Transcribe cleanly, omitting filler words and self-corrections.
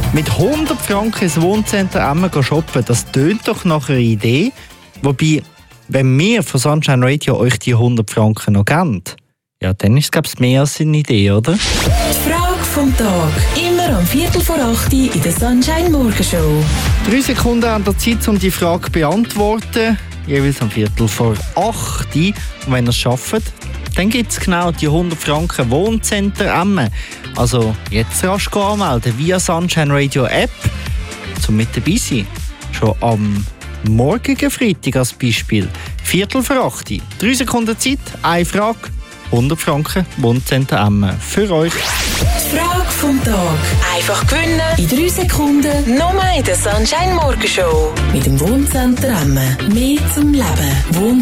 Mit 100 Franken ins Wohncenter Emmen shoppen, das tönt doch nach einer Idee. Wobei, wenn wir von Sunshine Radio euch die 100 Franken noch geben, ja, dann ist es mehr als eine Idee, oder? Die Frage vom Tag. Immer am 7:45 in der Sunshine Morgenshow. 3 Sekunden an der Zeit, um die Frage zu beantworten. Jeweils am 7:45. Und wenn ihr es schafft, dann gibt es genau die 100 Franken Wohncenter Emmen. Also jetzt rasch anmelden via Sunshine Radio App, zum mit dabei sein. Schon am morgigen Freitag als Beispiel. 7:45. 3 Sekunden Zeit, eine Frage, 100 Franken Wohncenter Emmen. Für euch. Die Frage vom Tag. Einfach gewinnen in 3 Sekunden. Nur in der Sunshine Morgenshow. Mit dem Wohncenter Emmen. Mehr zum Leben.